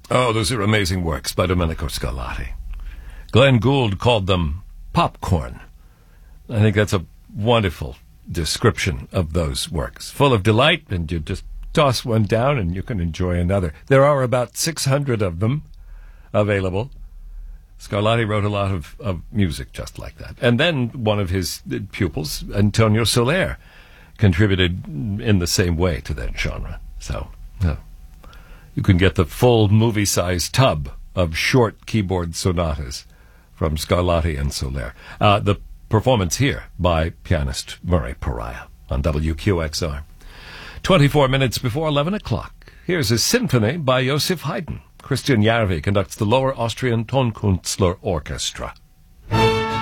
Oh, those are amazing works by Domenico Scarlatti. Glenn Gould called them popcorn. I think that's a wonderful description of those works. Full of delight, and you just toss one down and you can enjoy another. There are about 600 of them available. Scarlatti wrote a lot of music just like that. And then one of his pupils, Antonio Soler, contributed in the same way to that genre. So you can get the full movie-sized tub of short keyboard sonatas from Scarlatti and Soler. The performance here by pianist Murray Pariah on WQXR. 24 minutes before 11 o'clock. Here's a symphony by Joseph Haydn. Christian Järvi conducts the Lower Austrian Tonkünstler Orchestra.